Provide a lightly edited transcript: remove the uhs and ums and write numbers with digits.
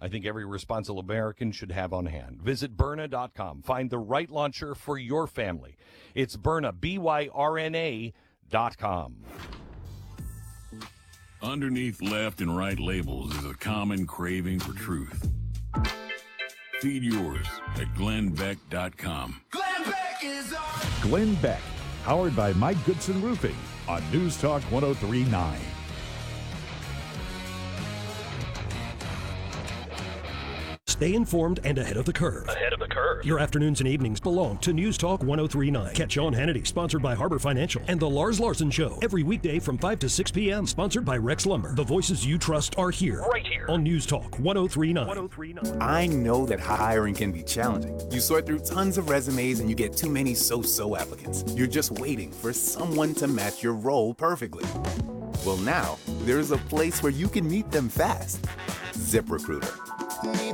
I think every responsible American should have on hand. Visit Byrna.com. Find the right launcher for your family. It's Byrna, BYRNA.com. Underneath left and right labels is a common craving for truth. Feed yours at glennbeck.com. Glenn Beck is on. Glenn Beck, powered by Mike Goodson Roofing on News Talk 103.9. Stay informed and ahead of the curve. Your afternoons and evenings belong to News Talk 103.9. Catch Sean Hannity, sponsored by Harbor Financial, and The Lars Larson Show, every weekday from 5 to 6 p.m., sponsored by Rex Lumber. The voices you trust are here. Right here. On News Talk 103.9. I know that hiring can be challenging. You sort through tons of resumes and you get too many so-so applicants. You're just waiting for someone to match your role perfectly. Well, now, there's a place where you can meet them fast. ZipRecruiter.